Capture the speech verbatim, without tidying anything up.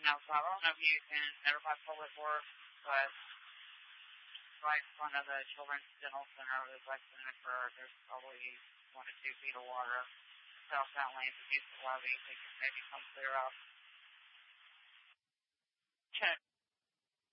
now, so I don't know if you can notify Public Works, but right in front of the Children's Dental Center, there's like an occur, there's probably one to two feet of water. Southbound lanes of Houston Levee, they can maybe come clear up. Okay.